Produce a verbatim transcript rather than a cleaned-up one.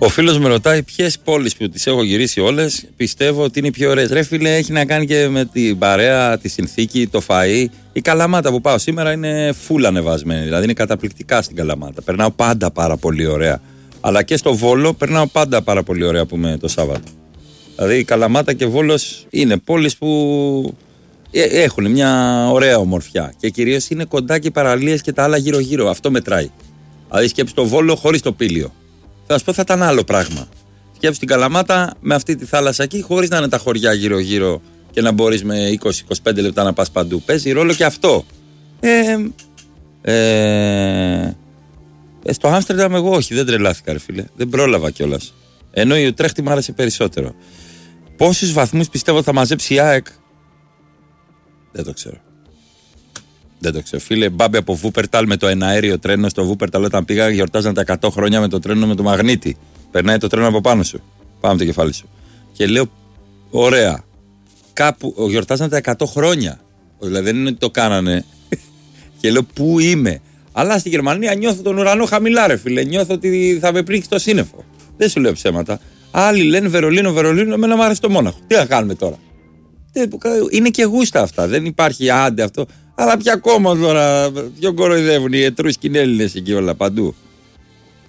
Ο φίλος με ρωτάει ποιες πόλεις που τις έχω γυρίσει όλες πιστεύω ότι είναι οι πιο ωραίες. Ρε φίλε, έχει να κάνει και με την παρέα, τη συνθήκη, το φαΐ. Η Καλαμάτα που πάω σήμερα είναι full ανεβασμένη. Δηλαδή είναι καταπληκτικά στην Καλαμάτα. Περνάω πάντα πάρα πολύ ωραία. Αλλά και στο Βόλο περνάω πάντα πάρα πολύ ωραία που είμαι το Σάββατο. Δηλαδή η Καλαμάτα και Βόλος είναι πόλεις που έχουν μια ωραία ομορφιά. Και κυρίως είναι κοντά και οι παραλίες και τα άλλα γύρω-γύρω. Αυτό μετράει. Δηλαδή σκέψου το Βόλο χωρίς το Πήλιο. Θα σου πω θα ήταν άλλο πράγμα. Σκέψου την Καλαμάτα με αυτή τη θάλασσα εκεί, χωρίς να είναι τα χωριά γύρω-γύρω και να μπορείς με είκοσι με είκοσι πέντε λεπτά να πας παντού. Παίζει ρόλο και αυτό. Ε, ε, ε, στο Άμστερνταμ εγώ όχι, δεν τρελάθηκα ρε φίλε. Δεν πρόλαβα κιόλας. Ενώ η Ουτρέχτη μου άρεσε περισσότερο. Πόσους βαθμούς πιστεύω θα μαζέψει η ΑΕΚ? Δεν το ξέρω. Δεν το ξέρω. Φίλε, μπάμπη από Βούπερταλ με το εναέριο τρένο στο Βούπερταλ όταν πήγα, γιορτάζαν τα εκατό χρόνια με το τρένο με το μαγνήτη. Περνάει το τρένο από πάνω σου. Πάμε το κεφάλι σου. Και λέω, ωραία. Κάπου γιορτάζαν τα εκατό χρόνια. Δηλαδή δεν είναι ότι το κάνανε. Και λέω, πού είμαι? Αλλά στη Γερμανία νιώθω τον ουρανό χαμηλά, ρε φίλε. Νιώθω ότι θα με πρίξει το σύννεφο. Δεν σου λέω ψέματα. Άλλοι λένε Βερολίνο, Βερολίνο, εμένα μου άρεσε το Μόναχο. Τι θα κάνουμε τώρα? Είναι και γούστα αυτά. Δεν υπάρχει άντε αυτό. Αλλά πια ακόμα τώρα, πιο κοροϊδεύουν οι Ετρούσκοι Έλληνες εκεί όλα παντού.